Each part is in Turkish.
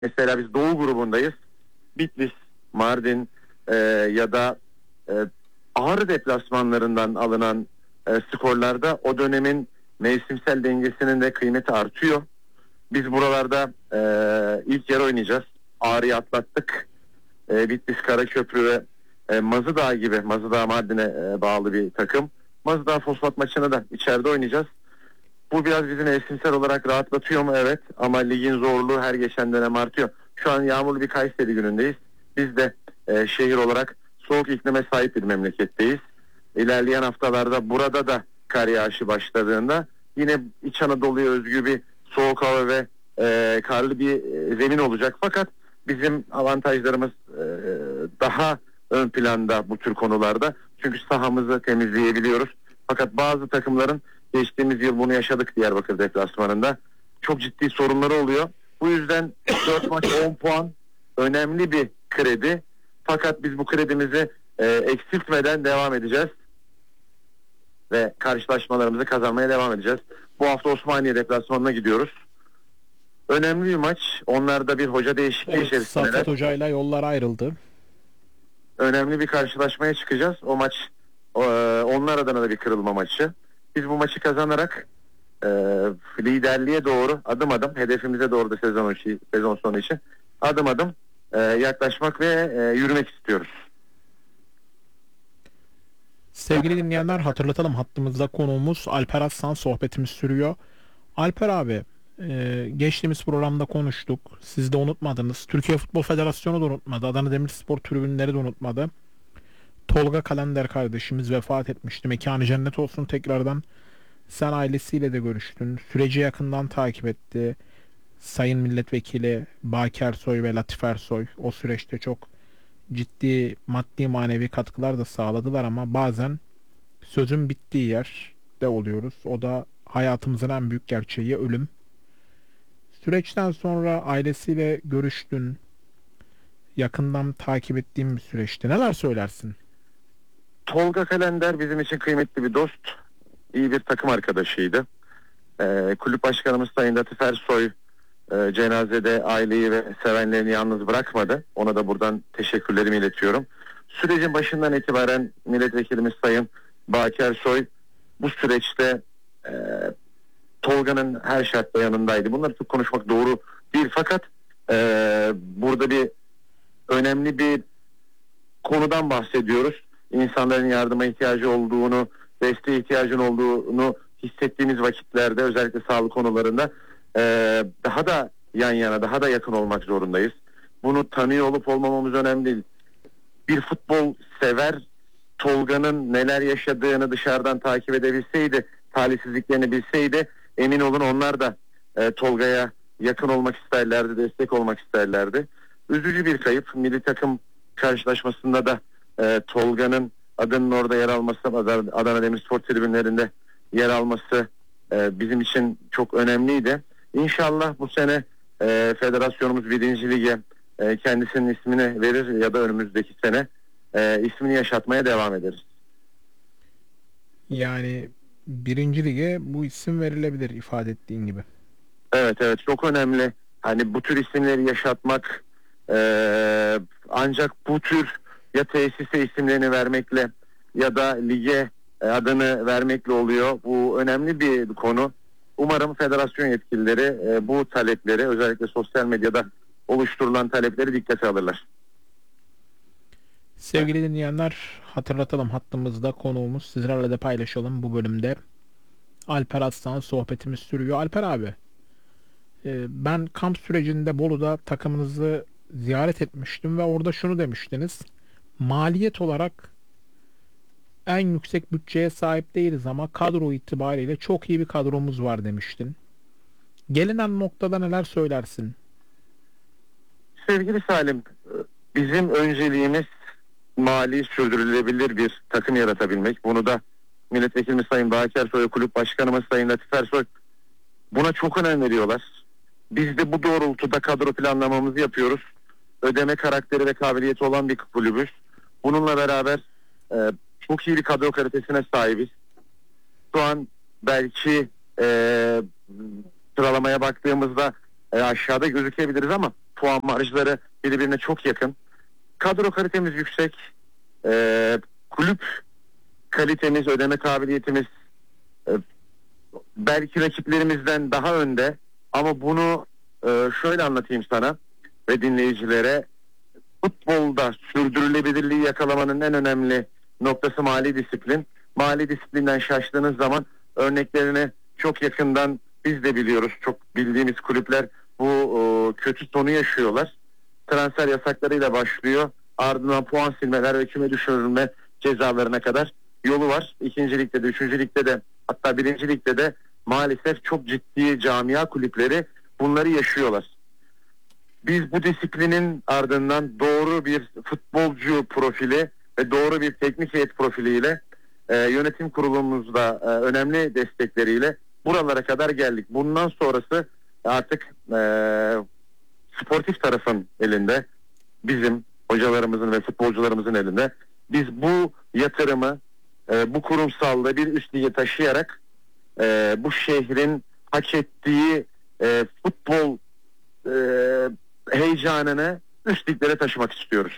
Mesela biz Doğu grubundayız. Bitlis, Mardin ya da e, Ağrı deplasmanlarından alınan skorlarda o dönemin mevsimsel dengesinin de kıymeti artıyor. Biz buralarda ilk yarı oynayacağız. Ağrı'yı atlattık. Bitlis, Karaköprü ve Mazıdağ gibi, Mazıdağ Mardin'e bağlı bir takım. Mazıdağ Fosfat maçını da içeride oynayacağız. Bu biraz bizi mevsimsel olarak rahatlatıyor mu? Evet. Ama ligin zorluğu her geçen dönem artıyor. Şu an yağmurlu bir Kayseri günündeyiz. Biz de şehir olarak soğuk iklime sahip bir memleketteyiz. İlerleyen haftalarda burada da kar yağışı başladığında yine İç Anadolu'ya özgü bir soğuk hava ve karlı bir zemin olacak. Fakat bizim avantajlarımız daha ön planda bu tür konularda. Çünkü sahamızı temizleyebiliyoruz. Fakat bazı takımların geçtiğimiz yıl bunu yaşadık Diyarbakır deplasmanında. Çok ciddi sorunları oluyor. Bu yüzden 4 maç 10 puan önemli bir kredi. Fakat biz bu kredimizi eksiltmeden devam edeceğiz. Ve karşılaşmalarımızı kazanmaya devam edeceğiz. Bu hafta Osmaniye deplasmanına gidiyoruz. Önemli bir maç. Onlarda bir hoca değişikliği içerisindeler. Saffet Hoca ile yollar ayrıldı. Önemli bir karşılaşmaya çıkacağız. O maç onlar adına da bir kırılma maçı. Biz bu maçı kazanarak liderliğe doğru adım adım, hedefimize doğru da sezon sonu için adım adım yaklaşmak ve yürümek istiyoruz. Sevgili dinleyenler, hatırlatalım, hattımızda konuğumuz Alper Aslan, sohbetimiz sürüyor. Alper abi, geçtiğimiz programda konuştuk. Siz de unutmadınız. Türkiye Futbol Federasyonu da unutmadı. Adana Demirspor tribünleri de unutmadı. Tolga Kalender kardeşimiz vefat etmişti. Mekanı cennet olsun tekrardan. Sen ailesiyle de görüştün. Süreci yakından takip etti. Sayın Milletvekili Baki Ersoy ve Latif Ersoy o süreçte çok ciddi maddi manevi katkılar da sağladılar ama bazen sözün bittiği yerde oluyoruz. O da hayatımızın en büyük gerçeği, ölüm. Süreçten sonra ailesiyle görüştün. Yakından takip ettiğim bir süreçti. Neler söylersin? Tolga Kalender bizim için kıymetli bir dost. İyi bir takım arkadaşıydı. Kulüp başkanımız Sayın Latif Ersoy cenazede aileyi ve sevenlerini yalnız bırakmadı. Ona da buradan teşekkürlerimi iletiyorum. Sürecin başından itibaren milletvekilimiz Sayın Baki Ersoy bu süreçte Tolga'nın her şartta yanındaydı. Bunları çok konuşmak doğru değil. Fakat burada bir önemli bir konudan bahsediyoruz. İnsanların yardıma ihtiyacı olduğunu, desteğe ihtiyacın olduğunu hissettiğimiz vakitlerde, özellikle sağlık konularında daha da yan yana, daha da yakın olmak zorundayız. Bunu tanıyor olup olmamamız önemli değil. Bir futbol sever Tolga'nın neler yaşadığını dışarıdan takip edebilseydi, talihsizliklerini bilseydi, emin olun onlar da Tolga'ya yakın olmak isterlerdi, destek olmak isterlerdi. Üzücü bir kayıp. Milli takım karşılaşmasında da Tolga'nın adının orada yer alması, Adana Demirspor tribünlerinde yer alması bizim için çok önemliydi. İnşallah bu sene federasyonumuz 1. Lig'e kendisinin ismini verir ya da önümüzdeki sene ismini yaşatmaya devam ederiz. Yani 1. Lige bu isim verilebilir, ifade ettiğin gibi. Evet, çok önemli. Hani bu tür isimleri yaşatmak ancak bu tür ya tesise isimlerini vermekle ya da lige adını vermekle oluyor. Bu önemli bir konu. Umarım federasyon yetkilileri bu talepleri, özellikle sosyal medyada oluşturulan talepleri dikkate alırlar. Sevgili dinleyenler, hatırlatalım, hattımızda konuğumuz, sizlerle de paylaşalım bu bölümde. Alper Aslan, sohbetimiz sürüyor. Alper abi, ben kamp sürecinde Bolu'da takımınızı ziyaret etmiştim ve orada şunu demiştiniz: maliyet olarak en yüksek bütçeye sahip değiliz ama kadro itibariyle çok iyi bir kadromuz var demiştin. Gelinen noktada neler söylersin? Sevgili Salim, bizim önceliğimiz mali sürdürülebilir bir takım yaratabilmek. Bunu da milletvekilimiz Sayın Baki Ersoy, kulüp başkanımız Sayın Latif Ersoy buna çok önem veriyorlar. Biz de bu doğrultuda kadro planlamamızı yapıyoruz. Ödeme karakteri ve kabiliyeti olan bir kulübüz. Bununla beraber çok iyi bir kadro kalitesine sahibiz. Şu an belki sıralamaya baktığımızda aşağıda gözükebiliriz ama puan marjları birbirine çok yakın. Kadro kalitemiz yüksek. Kulüp kalitemiz, ödeme kabiliyetimiz belki rakiplerimizden daha önde. Ama bunu şöyle anlatayım sana ve dinleyicilere. Futbolda sürdürülebilirliği yakalamanın en önemli noktası mali disiplin. Mali disiplinden şaştığınız zaman örneklerini çok yakından biz de biliyoruz. Çok bildiğimiz kulüpler bu kötü sonu yaşıyorlar. Transfer yasaklarıyla başlıyor. Ardından puan silmeler ve küme düşürülme cezalarına kadar yolu var. İkinci ligde de, üçüncü ligde de, hatta birinci ligde de maalesef çok ciddi camia kulüpleri bunları yaşıyorlar. Biz bu disiplinin ardından doğru bir futbolcu profili ve doğru bir teknik heyet profiliyle yönetim kurulumuzda önemli destekleriyle buralara kadar geldik. Bundan sonrası artık sportif tarafın elinde, bizim hocalarımızın ve futbolcularımızın elinde. Biz bu yatırımı, bu kurumsallığı bir üst lige taşıyarak bu şehrin hak ettiği futbol heyecanını üst liglere taşımak istiyoruz.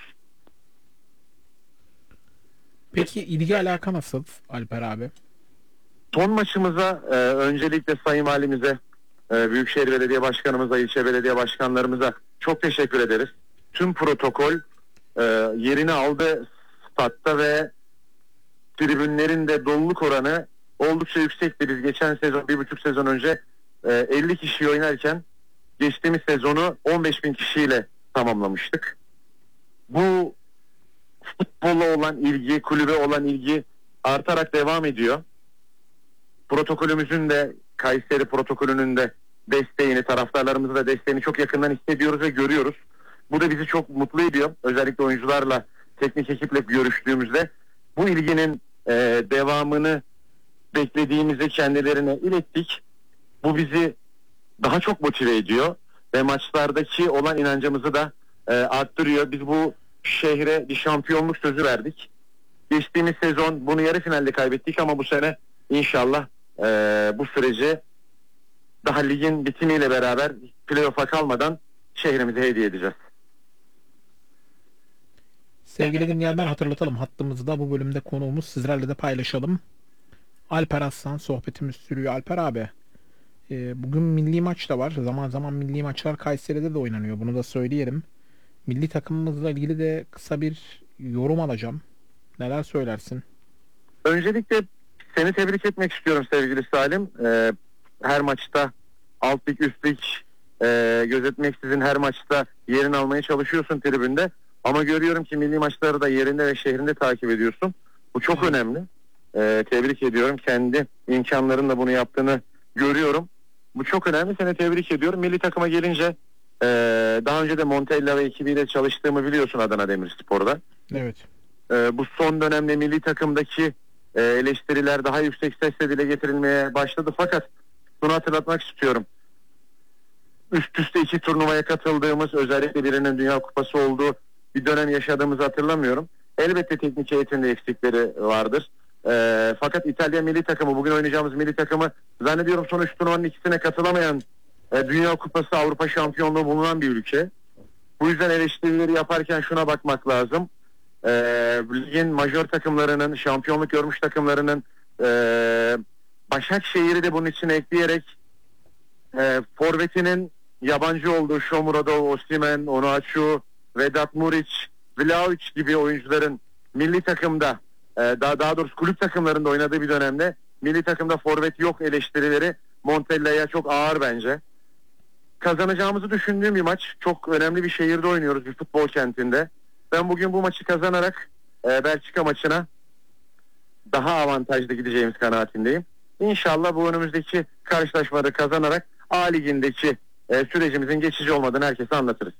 Peki ilgi alaka nasıl Alper abi? Son maçımıza öncelikle Sayın Valimize, Büyükşehir Belediye Başkanımıza, ilçe belediye başkanlarımıza çok teşekkür ederiz. Tüm protokol yerini aldı statta ve tribünlerin de doluluk oranı oldukça yüksekti. Biz geçen sezon, 1,5 sezon önce 50 kişi oynarken geçtiğimiz sezonu 15.000 kişiyle tamamlamıştık. Bu futbola olan ilgi, kulübe olan ilgi artarak devam ediyor. Protokolümüzün de, Kayseri protokolünün de desteğini, taraftarlarımızın da desteğini çok yakından hissediyoruz ve görüyoruz. Bu da bizi çok mutlu ediyor. Özellikle oyuncularla, teknik ekiple görüştüğümüzde bu ilginin devamını beklediğimizi kendilerine ilettik. Bu bizi daha çok motive ediyor ve maçlardaki olan inancımızı da arttırıyor. Biz bu şehre bir şampiyonluk sözü verdik. Geçtiğimiz sezon bunu yarı finalde kaybettik ama bu sene inşallah bu süreci daha ligin bitimiyle beraber playoff'a kalmadan şehrimize hediye edeceğiz. Sevgili dinleyenler, hatırlatalım, hattımızda bu bölümde konuğumuz, sizlerle de paylaşalım. Alper Aslan, sohbetimiz sürüyor. Alper abi, bugün milli maç da var. Zaman zaman milli maçlar Kayseri'de de oynanıyor. Bunu da söyleyelim. Milli takımımızla ilgili de kısa bir yorum alacağım. Neler söylersin? Öncelikle seni tebrik etmek istiyorum sevgili Salim. Her maçta alt lig, üst lig gözetmeksizin her maçta yerini almaya çalışıyorsun tribünde. Ama görüyorum ki milli maçları da yerinde ve şehrinde takip ediyorsun. Bu çok önemli. Tebrik ediyorum. Kendi imkanlarınla bunu yaptığını görüyorum. Bu çok önemli. Seni tebrik ediyorum. Milli takıma gelince daha önce de Montella ve ekibiyle çalıştığımı biliyorsun Adana Demirspor'da. Evet. Bu son dönemde milli takımdaki eleştiriler daha yüksek sesle dile getirilmeye başladı. Fakat bunu hatırlatmak istiyorum. Üst üste 2 turnuvaya katıldığımız, özellikle birinin Dünya Kupası olduğu bir dönem yaşadığımızı hatırlamıyorum. Elbette teknik heyetinde eksikleri vardır. Fakat İtalya milli takımı, bugün oynayacağımız milli takımı zannediyorum son 3 turnuvanın ikisine katılamayan, Dünya Kupası, Avrupa şampiyonluğu bulunan bir ülke. Bu yüzden eleştirileri yaparken şuna bakmak lazım. Ligin majör takımlarının, şampiyonluk görmüş takımlarının, Başakşehir'i de bunun içine ekleyerek forvetinin yabancı olduğu Shomurodov, Osimhen, Onuachu, Vedat Muriç, Vlahovic gibi oyuncuların milli takımda, daha doğrusu kulüp takımlarında oynadığı bir dönemde milli takımda forvet yok eleştirileri Montella'ya çok ağır bence. Kazanacağımızı düşündüğüm bir maç. Çok önemli bir şehirde oynuyoruz, bir futbol kentinde. Ben bugün bu maçı kazanarak Belçika maçına daha avantajlı gideceğimiz kanaatindeyim. İnşallah bu önümüzdeki karşılaşmada kazanarak A Ligi'ndeki sürecimizin geçici olmadığını herkese anlatırız.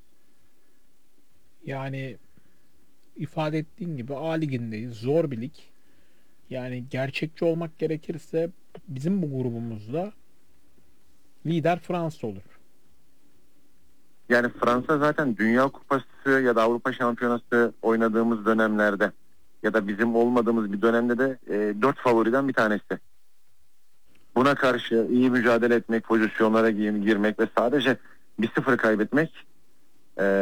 Yani ifade ettiğin gibi A Ligi'ndeyiz. Zor bir lig. Yani gerçekçi olmak gerekirse bizim bu grubumuzda lider Fransa olur. Yani Fransa zaten Dünya Kupası ya da Avrupa Şampiyonası oynadığımız dönemlerde ya da bizim olmadığımız bir dönemde de 4 favoriden bir tanesi. Buna karşı iyi mücadele etmek, pozisyonlara girmek ve sadece 1-0 kaybetmek e,